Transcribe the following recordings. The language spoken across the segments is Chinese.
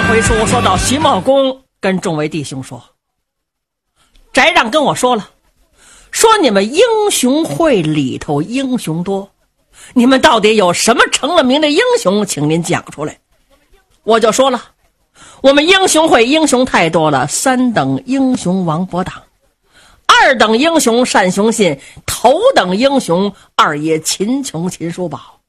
回书说到徐茂公跟众位弟兄说，翟让跟我说了，说你们英雄会里头英雄多，你们到底有什么成了名的英雄，请您讲出来。我就说了，我们英雄会英雄太多了，三等英雄王伯党，二等英雄单雄信，头等英雄二爷秦琼秦叔宝。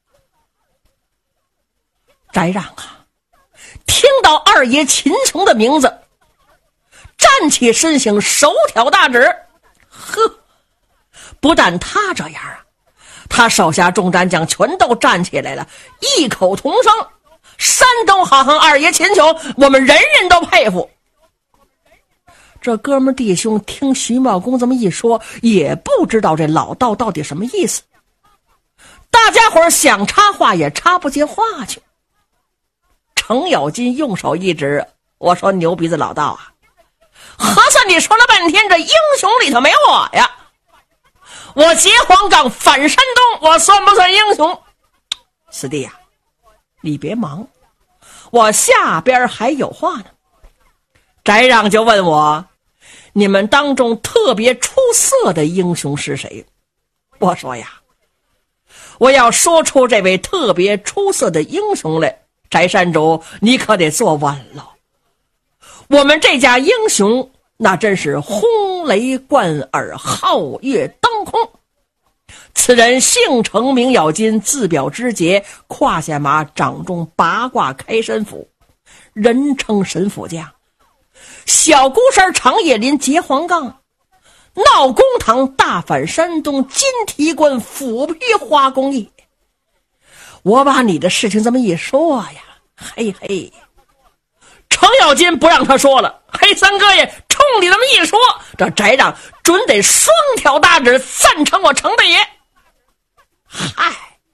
翟让啊，听到二爷秦琼的名字，站起身形，手挑大指。呵，不但他这样啊，他手下众战将全都站起来了，异口同声，山东好汉二爷秦琼，我们人人都佩服。这哥们弟兄听徐茂公这么一说，也不知道这老道到底什么意思，大家伙想插话也插不进话去。程咬金用手一指，我说牛鼻子老道啊，合算你说了半天这英雄里头没我呀，我结黄冈反山东，我算不算英雄？师弟呀，你别忙，我下边还有话呢。翟让就问我，你们当中特别出色的英雄是谁？我说呀，我要说出这位特别出色的英雄来，翟山主你可得坐稳了。我们这家英雄那真是轰雷贯耳，皓月当空。此人姓程名咬金，字表之节，胯下马，掌中八卦开山斧，人称神斧匠。小孤山长叶林结黄冈，闹公堂大反山东，金提官斧劈花工艺。我把你的事情这么一说呀，嘿嘿，程咬金不让他说了，嘿，三哥爷冲你这么一说，这翟让准得双挑大指赞成我程大爷。嗨，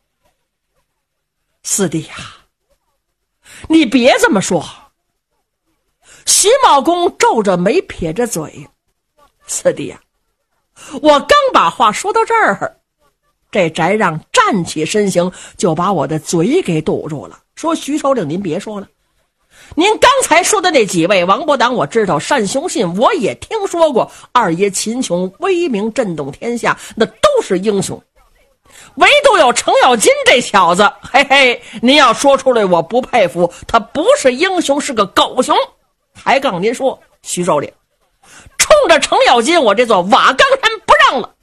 四弟呀，你别这么说。徐茂公皱着眉撇着嘴，四弟呀，我刚把话说到这儿，这翟让站起身形就把我的嘴给堵住了，说徐首领您别说了，您刚才说的那几位王伯党我知道，单雄信我也听说过，二爷秦琼威名震动天下，那都是英雄，唯独有程咬金这小子，嘿嘿，您要说出来我不佩服，他不是英雄是个狗熊。还告您说，徐首领冲着程咬金我这座瓦岗山不让了。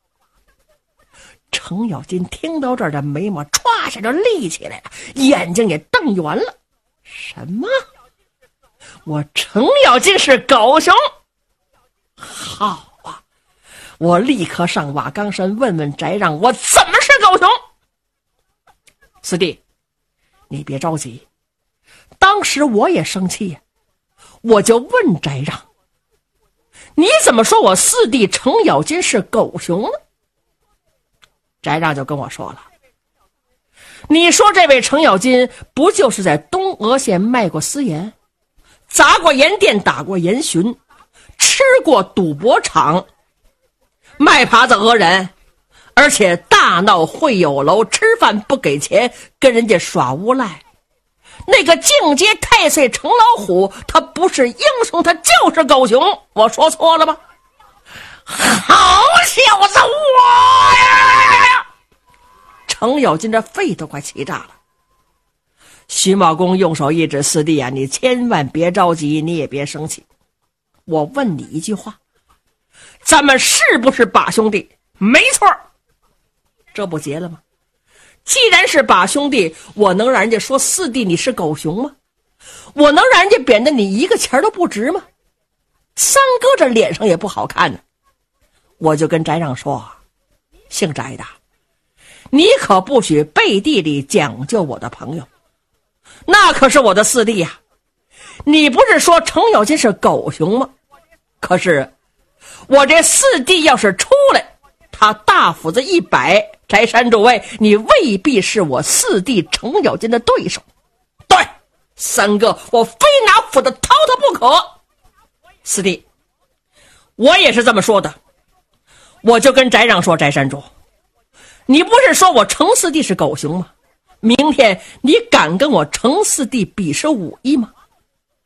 程咬金听到这儿的眉毛歘下就立起来了，眼睛也瞪圆了。什么？我程咬金是狗熊？好啊，我立刻上瓦岗山问问翟让，我怎么是狗熊？四弟，你别着急，当时我也生气呀，我就问翟让，你怎么说我四弟程咬金是狗熊呢？翟让就跟我说了，你说这位程咬金不就是在东阿县卖过私盐，砸过盐店，打过盐巡，吃过赌博场，卖耙子讹人，而且大闹会友楼，吃饭不给钱，跟人家耍无赖。那个境街太岁程老虎，他不是英雄，他就是狗熊，我说错了吗？好小子，我呀！程咬金这肺都快气炸了。徐茂公用手一指，四弟啊，你千万别着急，你也别生气。我问你一句话，咱们是不是把兄弟？没错，这不结了吗？既然是把兄弟，我能让人家说四弟你是狗熊吗？我能让人家贬得你一个钱都不值吗？三哥这脸上也不好看呢。我就跟翟让说，姓翟的，你可不许背地里讲究我的朋友，那可是我的四弟呀。你不是说程咬金是狗熊吗？可是我这四弟要是出来，他大斧子一摆，翟山主位，你未必是我四弟程咬金的对手。对，三哥，我非拿斧子掏他不可。四弟，我也是这么说的。我就跟翟让说，翟山主，你不是说我程四弟是狗熊吗？明天你敢跟我程四弟比试武艺吗？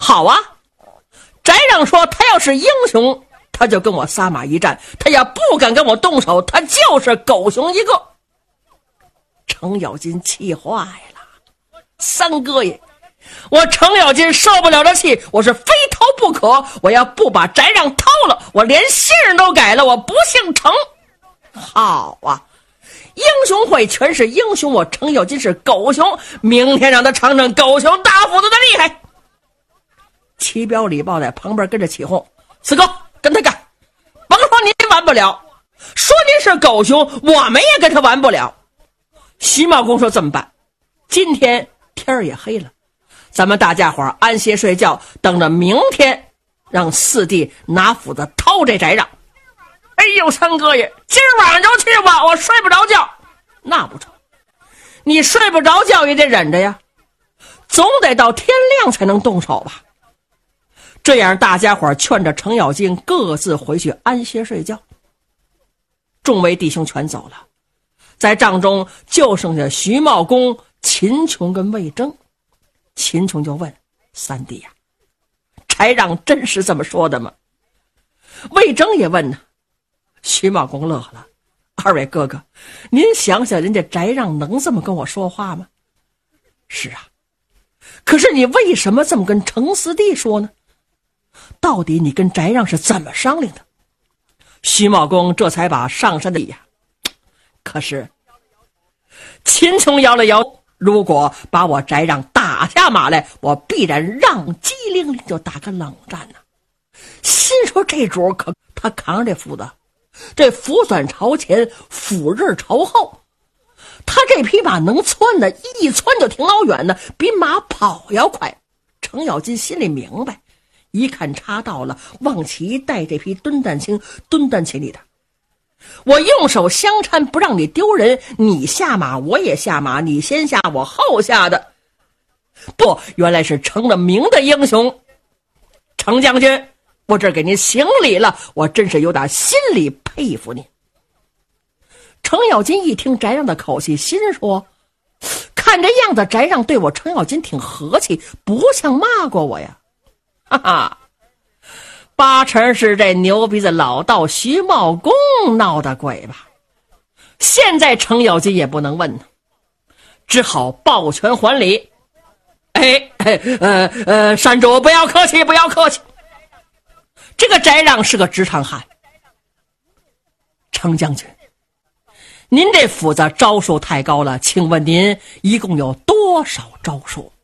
好啊，翟让说他要是英雄，他就跟我撒马一战，他要不敢跟我动手，他就是狗熊一个。程咬金气坏了，三哥爷，我程咬金受不了这气，我是非逃不可，我要不把翟让掏了，我连姓都改了，我不姓程。好啊，英雄会全是英雄，我程咬金是狗熊，明天让他尝尝狗熊大斧子的厉害。齐彪李豹在旁边跟着起哄，四哥跟他干，甭说您完不了，说您是狗熊，我们也跟他完不了。徐茂公说这么办，今天天儿也黑了，咱们大家伙安歇睡觉，等着明天让四弟拿斧子掏这翟让。哎呦，三哥爷，今儿晚上就去吧，我睡不着觉。那不成，你睡不着觉也得忍着呀，总得到天亮才能动手吧。这样大家伙劝着程咬金各自回去安歇睡觉。众位弟兄全走了，在帐中就剩下徐茂公、秦琼跟魏征。秦琼就问三弟呀，翟让真是这么说的吗？魏征也问呢。徐茂公乐了，二位哥哥，您想想人家翟让能这么跟我说话吗？是啊，可是你为什么这么跟程四弟说呢？到底你跟翟让是怎么商量的？徐茂公这才把上山的呀，可是秦琼摇了摇，如果把我翟让打下马来，我必然让机灵灵就打个冷战呢。心说这主可他扛着这斧子，这斧转朝前，斧刃朝后，他这匹马能窜的，一窜就挺老远的，比马跑要快。程咬金心里明白，一看插到了，往起带这匹蹲蛋青蹲蛋起里的，我用手相搀，不让你丢人，你下马我也下马，你先下我后下的。不，原来是成了名的英雄。程将军，我这给您行礼了，我真是有点心里佩服您。程咬金一听翟让的口气，心说看这样子翟让对我程咬金挺和气，不像骂过我呀。哈哈，八成是这牛鼻子老道徐茂公闹的鬼吧。现在程咬金也不能问呢，只好抱拳还礼。山主不要客气，不要客气。这个翟让是个直肠汉。程将军，您这斧子招数太高了，请问您一共有多少招数？